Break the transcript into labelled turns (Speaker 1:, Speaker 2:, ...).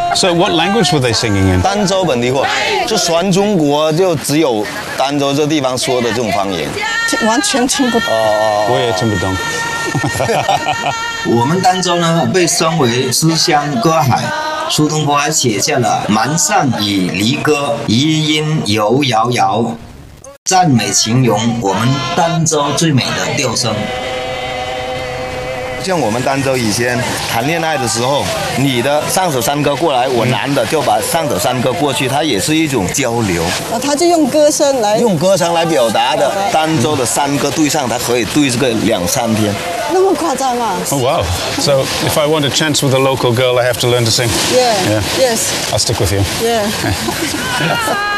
Speaker 1: So what language were they singing in?
Speaker 2: 儋州本地话，就全中国就只有儋州这地方说的这种方言。
Speaker 3: 完全听不懂。
Speaker 1: 我也听不懂。
Speaker 4: 我们儋州呢，被称为诗乡歌海。苏东坡还写下了《蛮上以离歌》，余音犹遥遥，赞美形容我们儋州最美的调声。
Speaker 2: 像我们儋州以前谈恋爱的时候，女的上首山歌过来，我男的就把上首山歌过去，它也是一种交流。
Speaker 3: 他就用歌声来
Speaker 2: 表达的。儋州的山歌对上，它可以对这个2、3天。
Speaker 3: 那么夸张啊
Speaker 1: Oh wow! So if I want a chance with a local girl, I have to learn to sing.
Speaker 3: Yeah. Yes.
Speaker 1: I'll stick with you.
Speaker 3: Yeah.